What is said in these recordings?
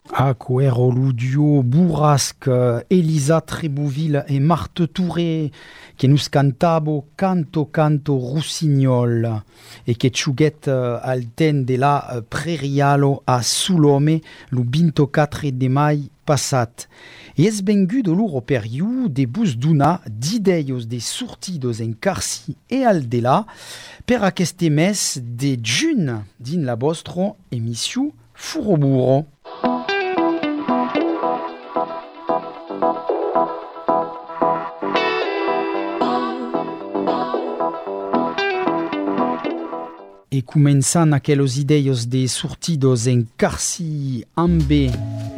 Acuero, Ludio, Bourrasque, Elisa Trébouville et Marthe Touré, que nous cantabo Canto Canto Rossignol et que chuguet alten de la Prerialo a Sulome, lu 24 de mai passat. E es bengudo luro periu de bus d'una d'ideios de sortidos en Carsi e Aldela per aquest mes de jun din la vostra emissió Furoburo. E començant aqueles ideios de sortidos en Carsi ambe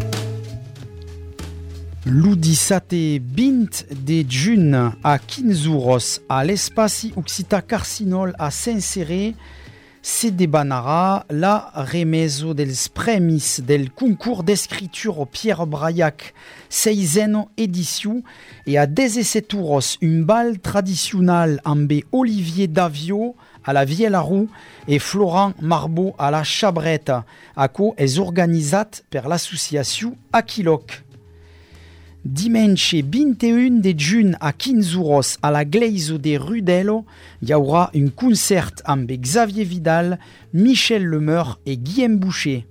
l'17 20 de jun a 15 euros a l'espaci Occità Carcinol a Saint-Céré se debanarà la remeso dels premis del concours d'escriture Pierre Braillac 6ena edició e a 17 euros un bal tradicional amb Olivier Davio a la Viella Roux et Florent Marbeau a la Chabreta, aco és organitzat per l'associació Aquiloc. Dimanche 21 de juin a 15 euros a la Gleiso de Rudelo hi haurà un concert amb Xavier Vidal, Michel Lemeur et Guillaume Boucher.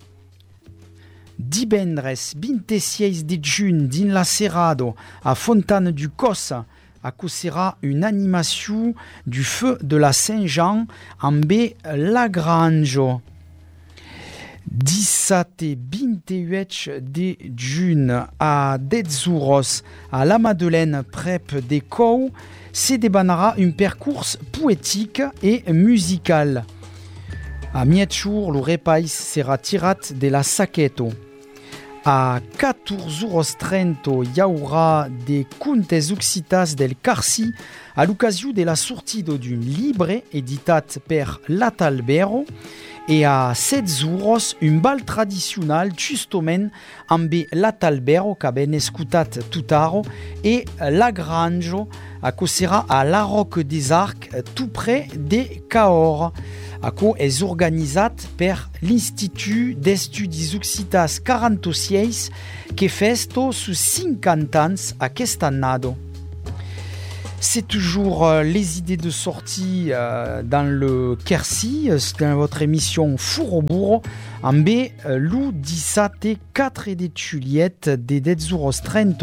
Divendres 26 de juin din la Cerrado a Fontane du Cos acossera une animation du feu de la Saint-Jean amb Lagrange. 17 et 28 de juin a 10 euros a la Madeleine prep de Cou se debanarà un percurs poétique et musical. A mietjour, le repais sera tirat de la Saqueto. A 14,30 € hi haurà de contes occitas del Carsi a l'ocasió de la sortida d'un llibre editat per L'Atalbero e a 16 euros un bal tradicional justament amb L'Atalbero que ben escutat tutaro e Lagrange acossera a la Roque des Arcs tout près de Cahors. Aco és organitzat per l'Institut d'Estudis Occitas 46 que festo sus 50 ans aquest annado. C'est toujours les idées de sortie dans le Quercy, dans votre émission Furoburo, amb lu 17 4 de Juliette de 10,30 €